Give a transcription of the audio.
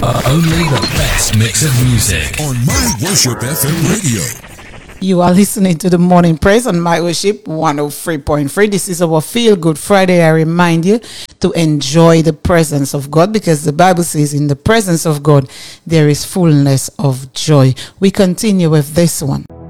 Only the best mix of music on My Worship FM radio. You are listening to the Morning Praise on My Worship 103.3. This is our Feel Good Friday. I remind you to enjoy the presence of God, because the Bible says in the presence of God there is fullness of joy. We continue with this one.